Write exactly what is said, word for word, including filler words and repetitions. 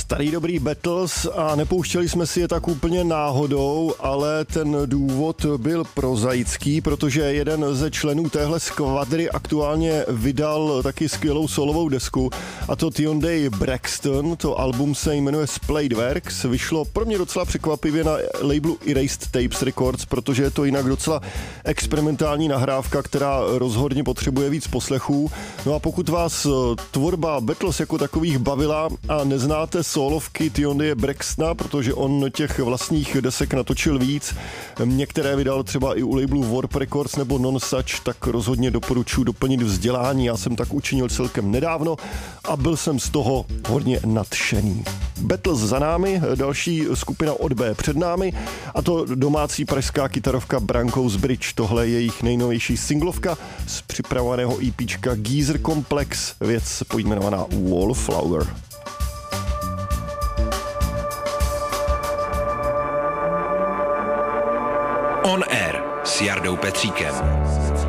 Starý dobrý Beatles a nepouštěli jsme si je tak úplně náhodou, ale ten důvod byl prozaický, protože jeden ze členů téhle skvadry aktuálně vydal taky skvělou solovou desku, a to Tyondej Braxton. To album se jmenuje Splayed Works, vyšlo pro mě docela překvapivě na labelu Erased Tapes Records, protože je to jinak docela experimentální nahrávka, která rozhodně potřebuje víc poslechů. No a pokud vás tvorba Beatles jako takových bavila a neznáte solovky Tyondeje Braxtona, protože on těch vlastních desek natočil víc, některé vydal třeba i u labelu Warp Records nebo Nonsuch, tak rozhodně doporučuji doplnit vzdělání. Já jsem tak učinil celkem nedávno a byl jsem z toho hodně nadšený. Beatles za námi, další skupina od B před námi, a to domácí pražská kytarovka Brankos Bridge. Tohle je jejich nejnovější singlovka z připravovaného EPčka Geezer Complex, věc pojmenovaná Wallflower. On Air s Jardou Petříkem.